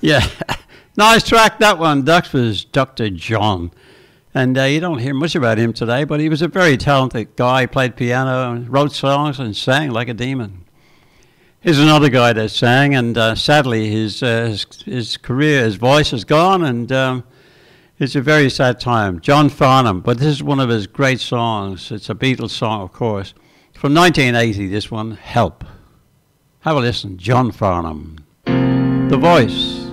Yeah, nice track that one. That was Dr. John. And you don't hear much about him today, but he was a very talented guy. Played piano, and wrote songs, and sang like a demon. Here's another guy that sang, and sadly his career, his voice is gone, and it's a very sad time. John Farnham, but this is one of his great songs. It's a Beatles song, of course. From 1980, this one, Help. Have a listen, John Farnham. The Voice.